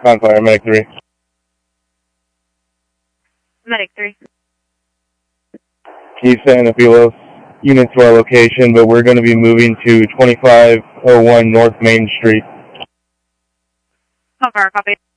Confire, Medic 3. Medic 3. Can you send a Philos unit to our location, but we're going to be moving to 2501 North Main Street. Confire, copy.